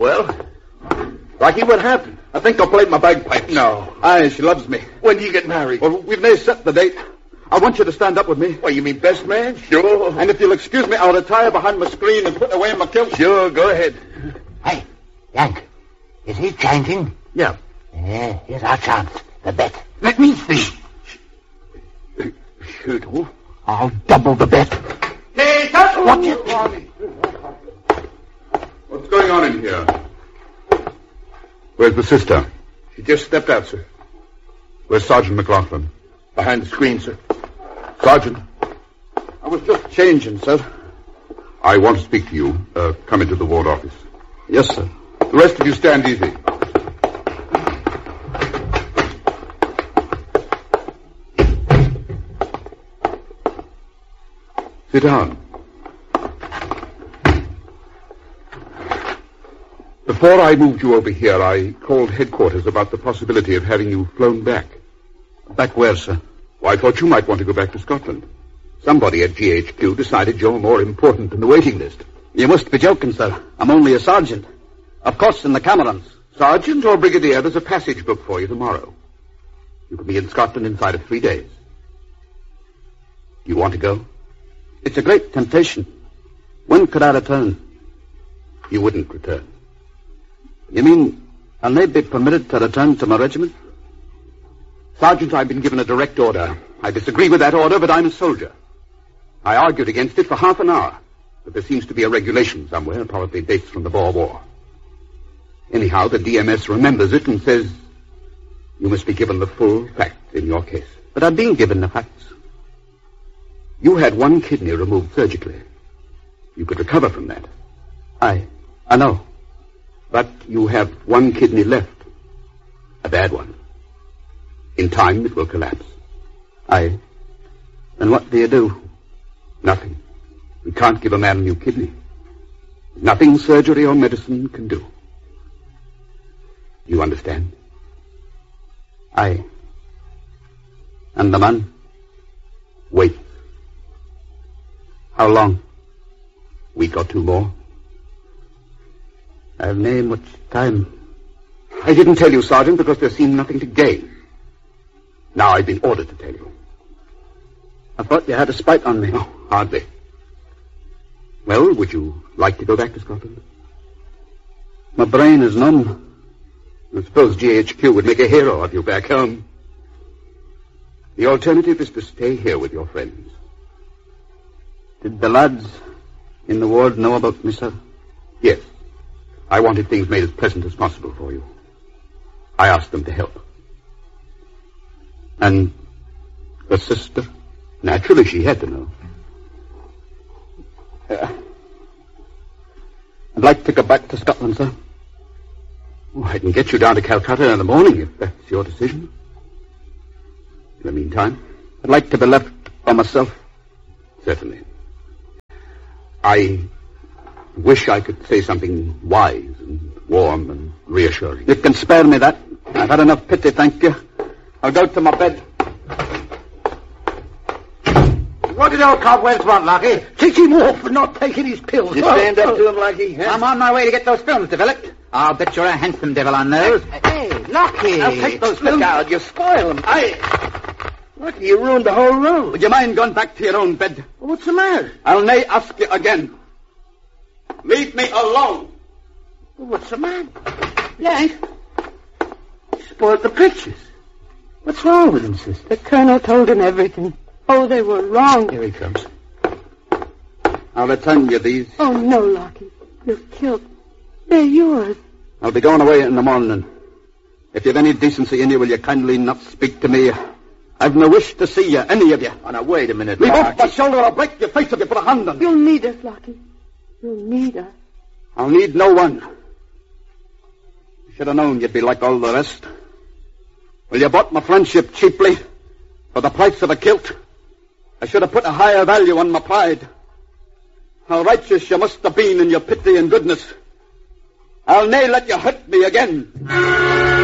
Well? Rocky, what happened? I think I played my bagpipe. No. Aye, she loves me. When do you get married? Well, we've now set the date. I want you to stand up with me. What, you mean best man? Sure. And if you'll excuse me, I'll retire behind my screen and put away my kilt. Sure, go ahead. Hey, Yank, is he changing? Yeah. Here's our chance. The bet. Let me see. Shoot. I'll double the bet. Hey, Watch it. What's going on in here? Where's the sister? She just stepped out, sir. Where's Sergeant McLaughlin? Behind the screen, sir. Sergeant, I was just changing, sir. I want to speak to you. Come into the ward office. Yes, sir. The rest of you stand easy. Sit down. Before I moved you over here, I called headquarters about the possibility of having you flown back. Back where, sir? Well, I thought you might want to go back to Scotland. Somebody at GHQ decided you're more important than the waiting list. You must be joking, sir. I'm only a sergeant. Of course, in the Camerons. Sergeant or brigadier, there's a passage booked for you tomorrow. You can be in Scotland inside of 3 days. You want to go? It's a great temptation. When could I return? You wouldn't return. You mean I'll not be permitted to return to my regiment? Sergeant, I've been given a direct order. I disagree with that order, but I'm a soldier. I argued against it for half an hour, but there seems to be a regulation somewhere, probably dates from the Boer War. Anyhow, the DMS remembers it and says you must be given the full facts in your case. But I've been given the facts. You had one kidney removed surgically. You could recover from that. I know. But you have one kidney left. A bad one. In time, it will collapse. Then what do you do? Nothing. We can't give a man a new kidney. Nothing surgery or medicine can do. You understand? And the man? Wait. How long? Week or two more. I've named much time. I didn't tell you, Sergeant, because there seemed nothing to gain. Now I've been ordered to tell you. I thought you had a spite on me. No, hardly. Well, would you like to go back to Scotland? My brain is numb. I suppose GHQ would make a hero of you back home. The alternative is to stay here with your friends. Did the lads in the ward know about me, sir? Yes. I wanted things made as pleasant as possible for you. I asked them to help. And the sister? Naturally, she had to know. I'd like to go back to Scotland, sir. Oh, I can get you down to Calcutta in the morning if that's your decision. In the meantime, I'd like to be left by myself. Certainly. I wish I could say something wise and warm and reassuring. You can spare me that. I've had enough pity, thank you. I'll go to my bed. What did old Cobwebs want, Lockie? Kick him off for not taking his pills. You stand up to him, Lucky. Huh? I'm on my way to get those films developed. I'll bet you're a handsome devil on those. Hey, Lockie. I'll take those films. Look out, you spoil them. Lucky, you ruined the whole road. Would you mind going back to your own bed? What's the matter? I'll nay ask you again. Leave me alone. What's the matter? Yank, you spoiled the pictures. What's wrong with him, sister? The colonel told him everything. Oh, they were wrong. Here he comes. I'll return you these. Oh, no, Lockie. You're killed. They're yours. I'll be going away in the morning. If you've any decency in you, will you kindly not speak to me? I've no wish to see you, any of you. Oh, now, wait a minute, Leave Lockie. off my shoulder or I'll break your face if you put a hand on me. You'll need us, Lockie. You'll need us. I'll need no one. You should have known you'd be like all the rest. Well, you bought my friendship cheaply for the price of a kilt. I should have put a higher value on my pride. How righteous you must have been in your pity and goodness. I'll nae let you hurt me again.